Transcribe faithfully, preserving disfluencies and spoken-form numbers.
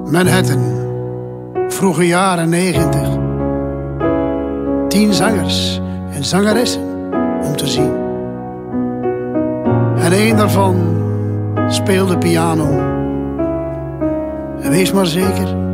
Manhattan, vroege jaren negentig. Tien zangers en zangeressen om te zien. En één daarvan speelde piano. En wees maar zeker,